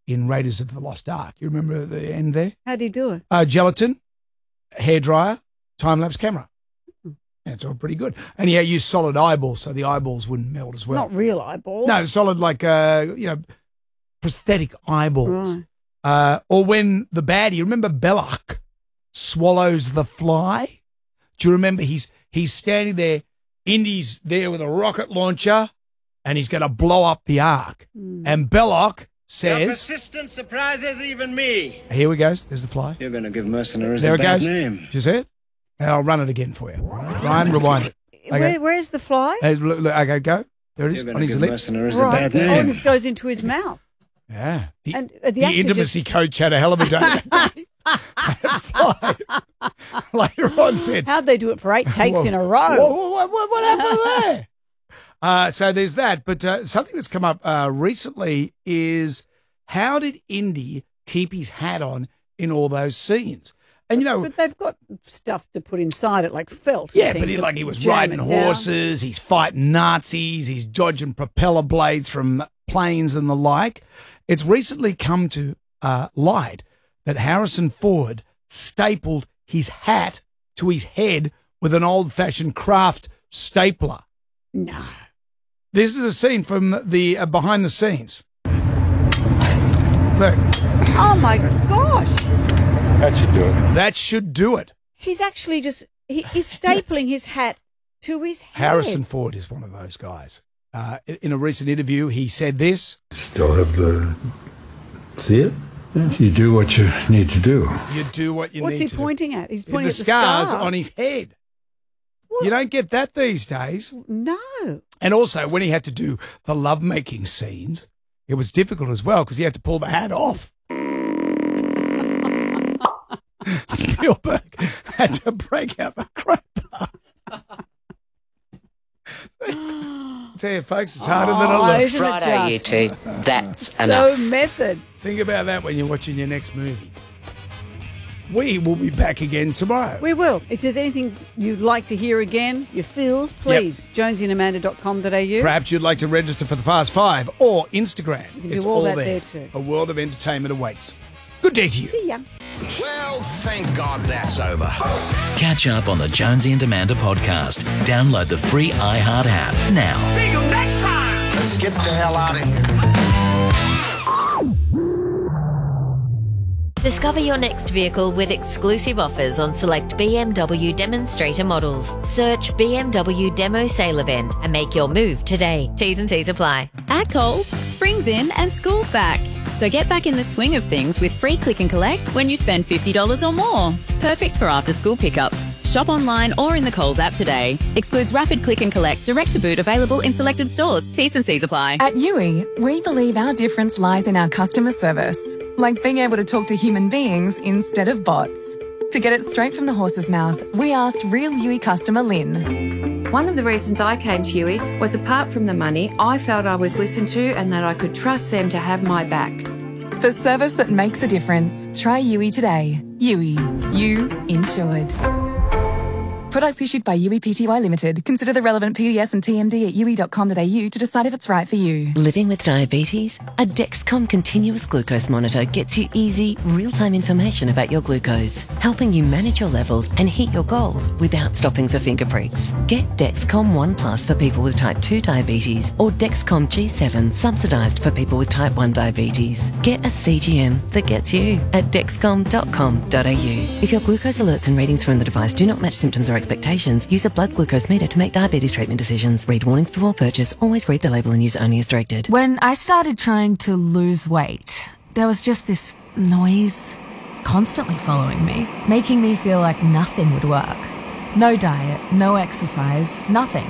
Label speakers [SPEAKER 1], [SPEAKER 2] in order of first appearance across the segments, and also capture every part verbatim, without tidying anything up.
[SPEAKER 1] in Raiders of the Lost Ark. You remember the end there?
[SPEAKER 2] How do you do it?
[SPEAKER 1] Uh, gelatin, hairdryer, time-lapse camera. Yeah, it's all pretty good. And yeah, use solid eyeballs so the eyeballs wouldn't melt as well.
[SPEAKER 2] Not real eyeballs.
[SPEAKER 1] No, solid like, uh, you know, prosthetic eyeballs.
[SPEAKER 2] Right.
[SPEAKER 1] Uh, or when the baddie, remember Belloc swallows the fly? Do you remember he's he's standing there, Indy's there with a rocket launcher, and he's going to blow up the Ark. Mm. And Belloc says...
[SPEAKER 3] Your persistence surprises even me.
[SPEAKER 1] Here we go. There's the fly.
[SPEAKER 3] You're going to give mercenaries
[SPEAKER 1] there
[SPEAKER 3] a
[SPEAKER 1] it
[SPEAKER 3] bad
[SPEAKER 1] goes.
[SPEAKER 3] name.
[SPEAKER 1] Did you see it? And I'll run it again for you. Ryan, rewind it. Okay.
[SPEAKER 2] Where, where's the fly?
[SPEAKER 1] Hey, look, look, okay, go. There it is.
[SPEAKER 3] You're
[SPEAKER 1] On his
[SPEAKER 3] give
[SPEAKER 1] lip.
[SPEAKER 3] mercenaries
[SPEAKER 2] Right.
[SPEAKER 3] a bad name.
[SPEAKER 2] Oh, and it goes into his mouth.
[SPEAKER 1] Yeah. The,
[SPEAKER 2] And uh, the,
[SPEAKER 1] the
[SPEAKER 2] actor
[SPEAKER 1] intimacy
[SPEAKER 2] just,
[SPEAKER 1] coach had a hell of a day that day. That fly later on said,
[SPEAKER 2] how'd they do it for eight takes
[SPEAKER 1] Whoa.
[SPEAKER 2] in a row?
[SPEAKER 1] What, what, what, what happened there? Uh, so there's that. But uh, something that's come up uh, recently is how did Indy keep his hat on in all those scenes? And, you know,
[SPEAKER 2] But they've got stuff to put inside it, like felt.
[SPEAKER 1] yeah,
[SPEAKER 2] things
[SPEAKER 1] but he,
[SPEAKER 2] to
[SPEAKER 1] like he was
[SPEAKER 2] jam
[SPEAKER 1] riding
[SPEAKER 2] it down.
[SPEAKER 1] horses, he's fighting Nazis, he's dodging propeller blades from planes and the like. It's recently come to uh, light that Harrison Ford stapled his hat to his head with an old-fashioned craft stapler.
[SPEAKER 2] No.
[SPEAKER 1] This is a scene from the uh, behind the scenes. Look,
[SPEAKER 2] Oh, my gosh.
[SPEAKER 4] That should do it.
[SPEAKER 1] that should do it.
[SPEAKER 2] He's actually just, he, he's stapling his hat to his head.
[SPEAKER 1] Harrison Ford is one of those guys. Uh, in a recent interview, he said this.
[SPEAKER 4] Still have the... See it? You do what you need to do.
[SPEAKER 1] You do what you
[SPEAKER 2] What's
[SPEAKER 1] need
[SPEAKER 2] he
[SPEAKER 1] to
[SPEAKER 2] pointing at? He's
[SPEAKER 1] do.
[SPEAKER 2] pointing
[SPEAKER 1] The
[SPEAKER 2] at the
[SPEAKER 1] scars
[SPEAKER 2] scar.
[SPEAKER 1] on his head.
[SPEAKER 2] What?
[SPEAKER 1] You don't get that these days.
[SPEAKER 2] No.
[SPEAKER 1] And also, when he had to do the lovemaking scenes, it was difficult as well because he had to pull the hat off. Spielberg had to break out the crowbar. Tell you, folks, it's harder than
[SPEAKER 2] Oh,
[SPEAKER 1] it looks.
[SPEAKER 2] isn't it
[SPEAKER 5] Righto, you
[SPEAKER 2] just?
[SPEAKER 5] two. That's
[SPEAKER 2] So
[SPEAKER 5] enough.
[SPEAKER 2] method.
[SPEAKER 1] Think about that when you're watching your next movie. We will be back again tomorrow.
[SPEAKER 2] We will. If there's anything you'd like to hear again, your feels, please, jonesy and amanda dot com dot a u.
[SPEAKER 1] Perhaps you'd like to register for the Fast Five or Instagram.
[SPEAKER 2] You can
[SPEAKER 1] it's
[SPEAKER 2] do all that
[SPEAKER 1] there.
[SPEAKER 2] there too.
[SPEAKER 1] A world of entertainment awaits. Good day to you.
[SPEAKER 2] See ya.
[SPEAKER 6] Well, thank God that's over.
[SPEAKER 7] Catch up on the Jonesy and Amanda podcast. Download the free iHeart app now.
[SPEAKER 6] See you next time.
[SPEAKER 3] Let's get the hell out of here.
[SPEAKER 8] Discover your next vehicle with exclusive offers on select B M W demonstrator models. Search B M W Demo Sale Event and make your move today. T's and C's apply.
[SPEAKER 9] At Coles, spring's in and school's back. So get back in the swing of things with free click and collect when you spend fifty dollars or more. Perfect for after-school pickups. Shop online or in the Coles app today. Excludes rapid click and collect, direct to boot, available in selected stores. T's and C's apply.
[SPEAKER 10] At Yui, we believe our difference lies in our customer service, like being able to talk to human beings instead of bots. To get it straight from the horse's mouth, we asked real Yui customer Lynn.
[SPEAKER 11] One of the reasons I came to Yui was, apart from the money, I felt I was listened to and that I could trust them to have my back.
[SPEAKER 10] For service that makes a difference, try Yui today. Yui, you insured. Products issued by Yui Pty Limited. Consider the relevant P D S and T M D at yui dot com dot a u to decide if it's right for you.
[SPEAKER 12] Living with diabetes? A Dexcom continuous glucose monitor gets you easy, real-time information about your glucose, helping you manage your levels and hit your goals without stopping for finger pricks. Get Dexcom One Plus for people with type two diabetes or Dexcom G seven subsidised for people with type one diabetes. Get a C G M that gets you at dexcom dot com dot a u. If your glucose alerts and readings from the device do not match symptoms or expectations, use a blood glucose meter to make diabetes treatment decisions. Read warnings before purchase. Always read the label and use only as directed.
[SPEAKER 13] When I started trying to lose weight, there was just this noise constantly following me, making me feel like nothing would work. No diet, no exercise, nothing.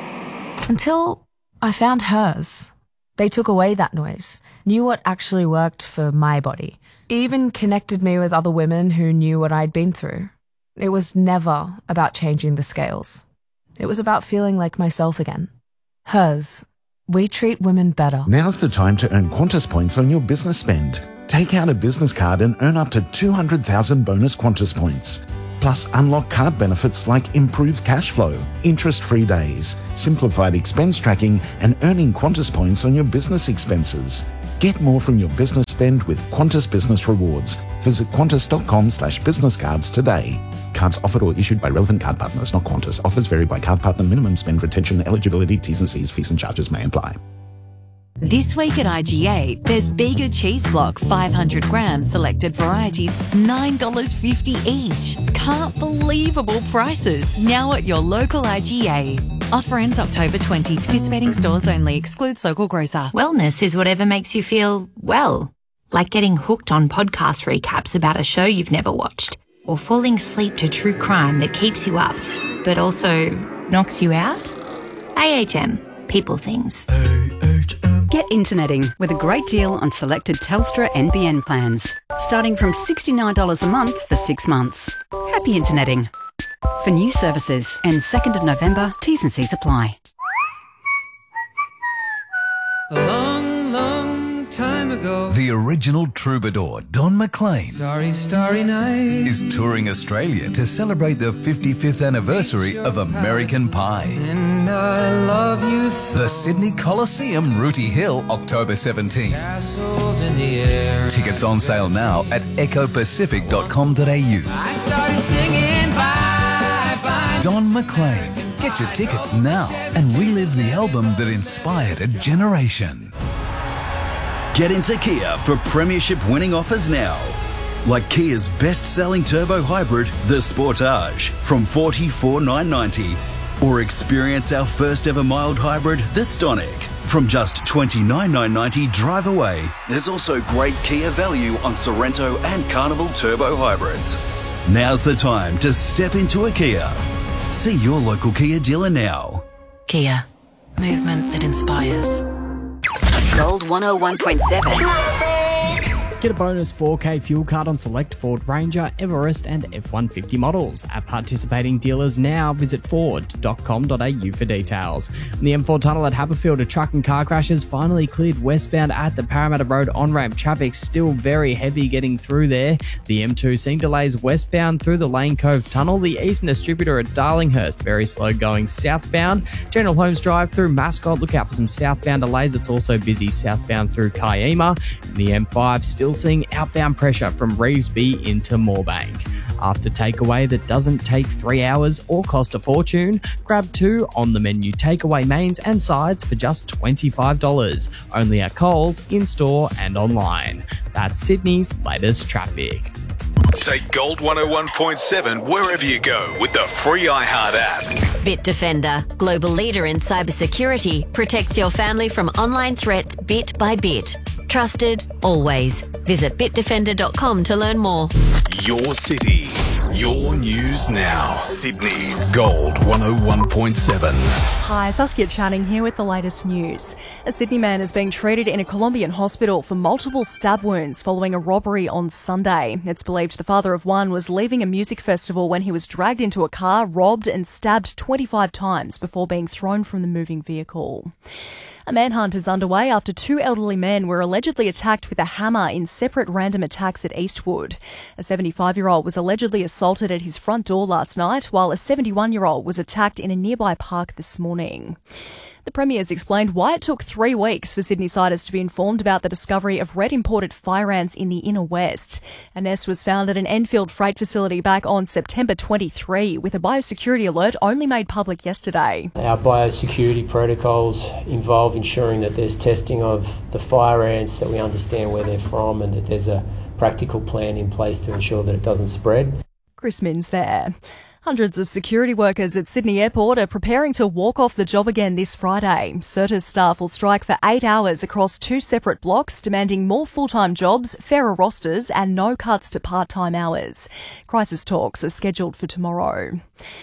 [SPEAKER 13] Until I found hers. They took away that noise, knew what actually worked for my body, even connected me with other women who knew what I'd been through. It was never about changing the scales. It was about feeling like myself again. Hers. We treat women better.
[SPEAKER 14] Now's the time to earn Qantas points on your business spend. Take out a business card and earn up to two hundred thousand bonus Qantas points. Plus, unlock card benefits like improved cash flow, interest-free days, simplified expense tracking, and earning Qantas points on your business expenses. Get more from your business spend with Qantas Business Rewards. Visit qantas.com slash business cards today. Cards offered or issued by relevant card partners, not Qantas. Offers vary by card partner. Minimum spend, retention, eligibility, T's and C's, fees and charges may apply.
[SPEAKER 5] This week at I G A, there's Bega Cheese Block five hundred grams selected varieties, nine dollars fifty each. Can't believable prices now at your local I G A. Offer ends October twentieth. Participating stores only. Excludes local grocer.
[SPEAKER 15] Wellness is whatever makes you feel well. Like getting hooked on podcast recaps about a show you've never watched. Or falling asleep to true crime that keeps you up, but also knocks you out. A H M. People things.
[SPEAKER 16] Get interneting with a great deal on selected Telstra N B N plans. Starting from sixty-nine dollars a month for six months. Happy interneting. For new services, and second of November, T's and C's apply.
[SPEAKER 17] A long, long time ago,
[SPEAKER 18] the original troubadour, Don McLean,
[SPEAKER 17] starry, starry night,
[SPEAKER 18] is touring Australia to celebrate the fifty-fifth anniversary of American Pie.
[SPEAKER 17] And I love you so.
[SPEAKER 18] The Sydney Coliseum, Rooty Hill, October seventeenth.
[SPEAKER 17] Castles in the air.
[SPEAKER 18] Tickets on sale now at echo pacific dot com dot a u.
[SPEAKER 17] I started singing bye, bye.
[SPEAKER 18] Don McLean. Get your tickets now and relive the album that inspired a generation.
[SPEAKER 19] Get into Kia for premiership winning offers now. Like Kia's best-selling turbo hybrid, the Sportage, from forty-four thousand nine hundred ninety dollars. Or experience our first ever mild hybrid, the Stonic, from just twenty-nine thousand nine hundred ninety dollars drive away. There's also great Kia value on Sorrento and Carnival turbo hybrids. Now's the time to step into a Kia. See your local Kia dealer now.
[SPEAKER 12] Kia. Movement that inspires.
[SPEAKER 20] Gold one oh one point seven.
[SPEAKER 21] Get a bonus four K fuel card on select Ford Ranger, Everest and F one fifty models. At participating dealers now, visit ford dot com dot a u for details. On the M four tunnel at Haberfield, a truck and car crashes finally cleared westbound at the Parramatta Road on-ramp. Traffic still very heavy getting through there. The M two seeing delays westbound through the Lane Cove Tunnel. The Eastern Distributor at Darlinghurst, very slow going southbound. General Holmes Drive through Mascot, look out for some southbound delays. It's also busy southbound through Kiama. And the M five still seeing outbound pressure from Revesby into Moorebank. After takeaway that doesn't take three hours or cost a fortune, grab two on the menu takeaway mains and sides for just twenty-five dollars. Only at Coles, in-store and online. That's Sydney's latest traffic.
[SPEAKER 22] Take Gold one oh one point seven wherever you go with the free iHeart app.
[SPEAKER 8] Bitdefender, global leader in cybersecurity, protects your family from online threats bit by bit. Trusted, always. Visit bitdefender dot com to learn more.
[SPEAKER 22] Your city, your news now. Sydney's Gold one oh one point seven.
[SPEAKER 23] Hi, Saskia Channing here with the latest news. A Sydney man is being treated in a Colombian hospital for multiple stab wounds following a robbery on Sunday. It's believed the father of one was leaving a music festival when he was dragged into a car, robbed and stabbed twenty-five times before being thrown from the moving vehicle. A manhunt is underway after two elderly men were allegedly attacked with a hammer in separate random attacks at Eastwood. A seventy-five-year-old was allegedly assaulted at his front door last night, while a seventy-one-year-old was attacked in a nearby park this morning. The Premier's explained why it took three weeks for Sydney-siders to be informed about the discovery of red imported fire ants in the inner west. A nest was found at an Enfield freight facility back on September twenty-third, with a biosecurity alert only made public yesterday.
[SPEAKER 24] Our biosecurity protocols involve ensuring that there's testing of the fire ants, that we understand where they're from and that there's a practical plan in place to ensure that it doesn't spread.
[SPEAKER 23] Chris Minns there. Hundreds of security workers at Sydney Airport are preparing to walk off the job again this Friday. Certis staff will strike for eight hours across two separate blocks, demanding more full-time jobs, fairer rosters and no cuts to part-time hours. Crisis talks are scheduled for tomorrow.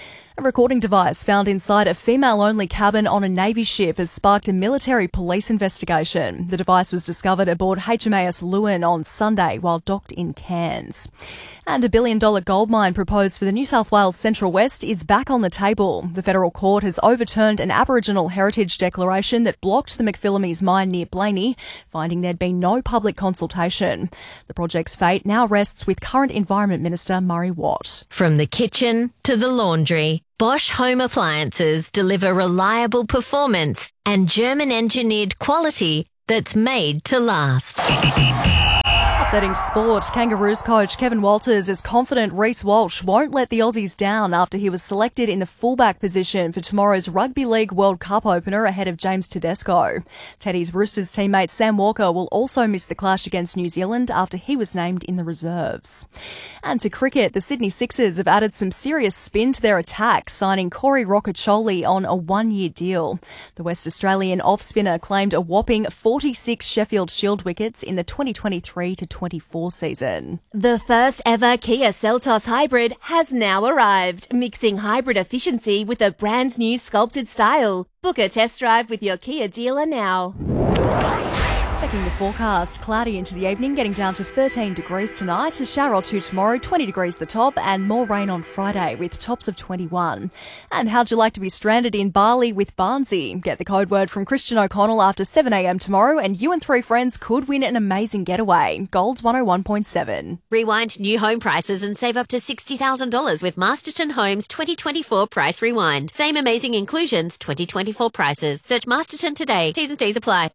[SPEAKER 23] A recording device found inside a female-only cabin on a Navy ship has sparked a military police investigation. The device was discovered aboard H M A S Lewin on Sunday while docked in Cairns. And a billion-dollar gold mine proposed for the New South Wales Central West is back on the table. The federal court has overturned an Aboriginal heritage declaration that blocked the McPhillamys mine near Blaney, finding there'd been no public consultation. The project's fate now rests with current Environment Minister Murray Watt.
[SPEAKER 8] From the kitchen to the laundry, Bosch Home Appliances deliver reliable performance and German-engineered quality that's made to last.
[SPEAKER 23] Updating sport, Kangaroos coach Kevin Walters is confident Reece Walsh won't let the Aussies down after he was selected in the fullback position for tomorrow's Rugby League World Cup opener ahead of James Tedesco. Teddy's Roosters teammate Sam Walker will also miss the clash against New Zealand after he was named in the reserves. And to cricket, the Sydney Sixers have added some serious spin to their attack, signing Corey Rocacholi on a one-year deal. The West Australian off-spinner claimed a whopping forty-six Sheffield Shield wickets in the twenty twenty-three to twenty-four season.
[SPEAKER 1] The first ever Kia Seltos hybrid has now arrived, mixing hybrid efficiency with a brand new sculpted style. Book a test drive with your Kia dealer now.
[SPEAKER 23] Checking the forecast, cloudy into the evening, getting down to thirteen degrees tonight, a shower or two tomorrow, twenty degrees the top, and more rain on Friday with tops of twenty-one. And how'd you like to be stranded in Bali with Barnsey? Get the code word from Christian O'Connell after seven a m tomorrow, and you and three friends could win an amazing getaway. Gold's one oh one point seven.
[SPEAKER 8] Rewind new home prices and save up to sixty thousand dollars with Masterton Homes twenty twenty-four Price Rewind. Same amazing inclusions, twenty twenty-four prices. Search Masterton today. T's and C's apply.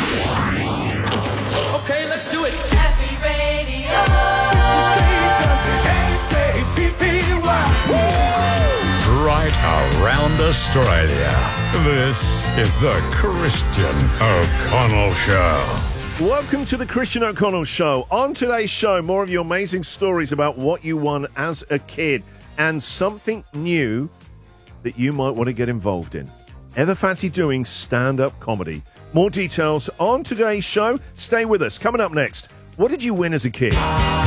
[SPEAKER 17] Okay, let's do it. Happy Radio.
[SPEAKER 22] Right around Australia. This is the Christian O'Connell Show.
[SPEAKER 2] Welcome to the Christian O'Connell Show. On today's show, more of your amazing stories about what you won as a kid and something new that you might want to get involved in. Ever fancy doing stand-up comedy? More details on today's show. Stay with us. Coming up next, what did you win as a kid?